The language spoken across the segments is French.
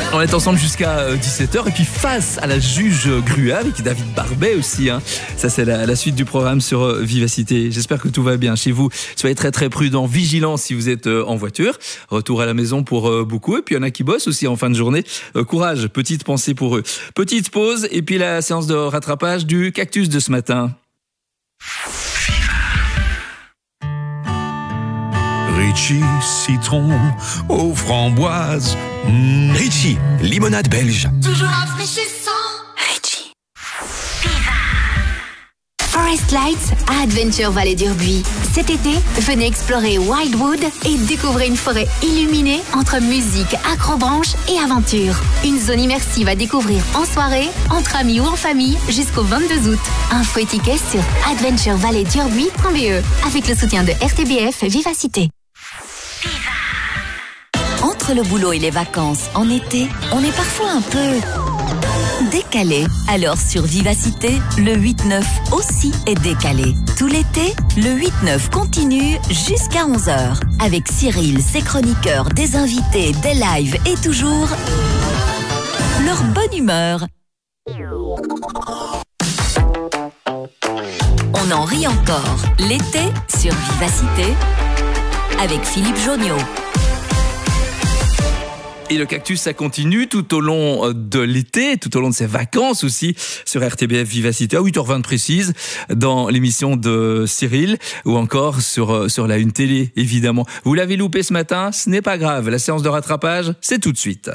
On est ensemble jusqu'à 17h et puis face à la juge Gruat avec David Barbet aussi. Ça c'est la suite du programme sur Vivacité. J'espère que tout va bien chez vous. Soyez très très prudents, vigilants si vous êtes en voiture. Retour à la maison pour beaucoup. Et puis il y en a qui bossent aussi en fin de journée. Courage, petite pensée pour eux. Petite pause et puis la séance de rattrapage du cactus de ce matin. Ritchie, citron aux framboises. Ritchie, limonade belge. Toujours rafraîchissant. Ritchie. Forest Lights à Adventure Vallée d'Urbuy. Cet été, venez explorer Wildwood et découvrez une forêt illuminée entre musique, acrobranche et aventure. Une zone immersive à découvrir en soirée, entre amis ou en famille jusqu'au 22 août. Info et tickets sur adventurevalleydurbuy.be avec le soutien de RTBF Vivacité. Entre le boulot et les vacances en été, on est parfois un peu décalé. Alors sur Vivacité, le 8-9 aussi est décalé. Tout l'été, le 8-9 continue jusqu'à 11h. Avec Cyril, ses chroniqueurs, des invités, des lives et toujours leur bonne humeur. On en rit encore. L'été sur Vivacité avec Philippe Joniot. Et le cactus, ça continue tout au long de l'été, tout au long de ses vacances aussi, sur RTBF Vivacité, à 8h20 précise, dans l'émission de Cyril, ou encore sur la Une Télé, évidemment. Vous l'avez loupé ce matin, ce n'est pas grave. La séance de rattrapage, c'est tout de suite.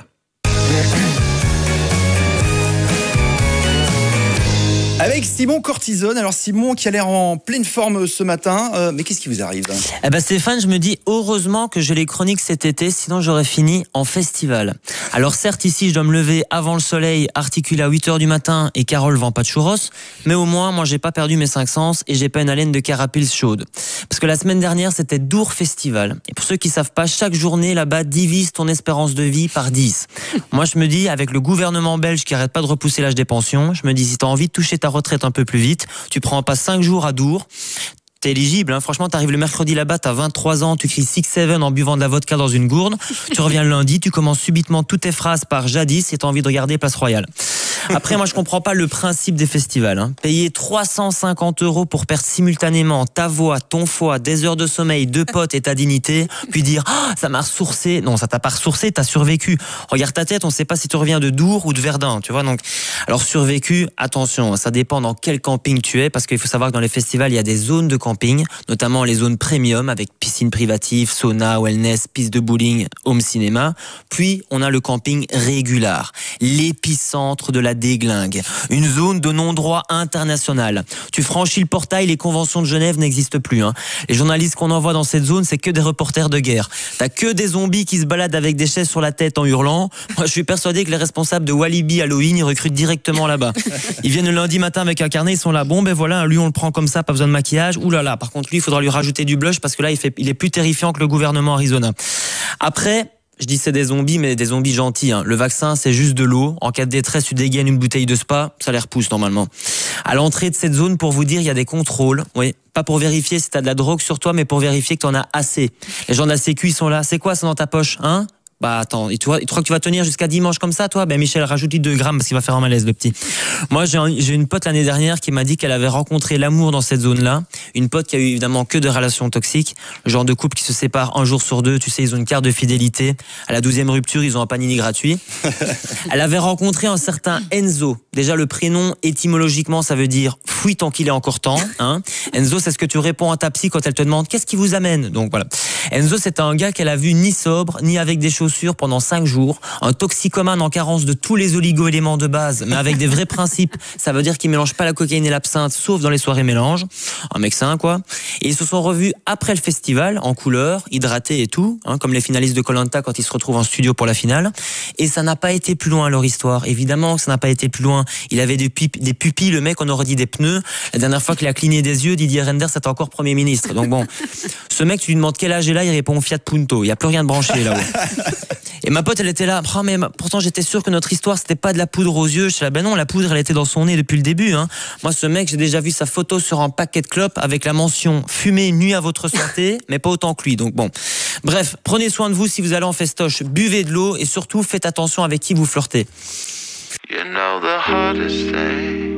Avec Simon Cortisone. Alors Simon qui a l'air en pleine forme ce matin, mais qu'est-ce qui vous arrive ? Stéphane, je me dis heureusement que j'ai les chroniques cet été, sinon j'aurais fini en festival. Alors certes ici je dois me lever avant le soleil, articulé à 8h du matin et Carole vend pas de churros, mais au moins moi j'ai pas perdu mes 5 sens et j'ai pas une haleine de carapils chaude. Parce que la semaine dernière c'était Dour Festival. Et pour ceux qui savent pas, chaque journée là-bas divise ton espérance de vie par 10. Moi je me dis, avec le gouvernement belge qui arrête pas de repousser l'âge des pensions, je me dis si t'as envie de toucher ta retraite un peu plus vite, tu prends pas 5 jours à Dour. T'es éligible, franchement, t'arrives le mercredi là-bas, t'as 23 ans, tu cries 6-7 en buvant de la vodka dans une gourde, tu reviens le lundi, tu commences subitement toutes tes phrases par jadis et t'as envie de regarder Place Royale. Après, moi, je comprends pas le principe des festivals. Payer 350 € pour perdre simultanément ta voix, ton foie, des heures de sommeil, 2 potes et ta dignité, puis dire « ça m'a ressourcé ». Non, ça t'a pas ressourcé, t'as survécu. Regarde ta tête, on sait pas si tu reviens de Dour ou de Verdun, tu vois. Donc, alors survécu, attention, ça dépend dans quel camping tu es, parce qu'il faut savoir que dans les festivals, il y a des zones de camping, notamment les zones premium avec piscine privative, sauna, wellness, piste de bowling, home cinéma. Puis, on a le camping régular, l'épicentre de la déglingue, une zone de non-droit international. Tu franchis le portail, les conventions de Genève n'existent plus. Les journalistes qu'on envoie dans cette zone, c'est que des reporters de guerre. T'as que des zombies qui se baladent avec des chaises sur la tête en hurlant. Moi, je suis persuadé que les responsables de Walibi Halloween, ils recrutent directement là-bas. Ils viennent le lundi matin avec un carnet, ils sont là. Bon, ben voilà, lui, on le prend comme ça, pas besoin de maquillage. Ouh là là, par contre, lui, il faudra lui rajouter du blush parce que là, il est plus terrifiant que le gouvernement Arizona. Après, je dis c'est des zombies, mais des zombies gentils. Le vaccin, c'est juste de l'eau. En cas de détresse, tu dégaines une bouteille de spa, ça les repousse normalement. À l'entrée de cette zone, pour vous dire, il y a des contrôles. Oui, pas pour vérifier si t'as de la drogue sur toi, mais pour vérifier que t'en as assez. Les gens de la Sécu, ils sont là. C'est quoi ça dans ta poche, Bah attends, tu crois que tu vas tenir jusqu'à dimanche comme ça, toi ? Ben Michel, rajoute-lui 2 grammes parce qu'il va faire un malaise, le petit. Moi, j'ai une pote l'année dernière qui m'a dit qu'elle avait rencontré l'amour dans cette zone-là. Une pote qui a eu évidemment que de relations toxiques. Le genre de couple qui se sépare un jour sur 2, tu sais, ils ont une carte de fidélité. À la 12e rupture, ils ont un panini gratuit. Elle avait rencontré un certain Enzo. Déjà, le prénom, étymologiquement, ça veut dire fouille tant qu'il est encore temps. Enzo, c'est ce que tu réponds à ta psy quand elle te demande qu'est-ce qui vous amène. Donc voilà. Enzo, c'est un gars qu'elle a vu ni sobre, ni avec des chaussures pendant 5 jours, un toxicomane en carence de tous les oligo-éléments de base, mais avec des vrais principes. Ça veut dire qu'il mélange pas la cocaïne et l'absinthe, sauf dans les soirées mélange. Un mec sain, quoi. Et ils se sont revus après le festival, en couleur, hydratés et tout, comme les finalistes de Koh-Lanta quand ils se retrouvent en studio pour la finale. Et ça n'a pas été plus loin, leur histoire. Évidemment que ça n'a pas été plus loin. Il avait des pupilles, le mec, on aurait dit des pneus. La dernière fois qu'il a cligné des yeux, Didier Reynders était encore Premier ministre. Donc bon, ce mec, tu lui demandes quel âge il a, il répond Fiat Punto. Il n'y a plus rien de branché là-haut. Et ma pote, elle était là, oh, mais pourtant j'étais sûr que notre histoire c'était pas de la poudre aux yeux. Je suis là, ben non, la poudre elle était dans son nez depuis le début. Hein. Moi, ce mec, j'ai déjà vu sa photo sur un paquet de clopes avec la mention fumée nuit à votre santé, mais pas autant que lui. Donc bon, bref, prenez soin de vous si vous allez en festoche, buvez de l'eau et surtout faites attention avec qui vous flirtez. You know the hardest thing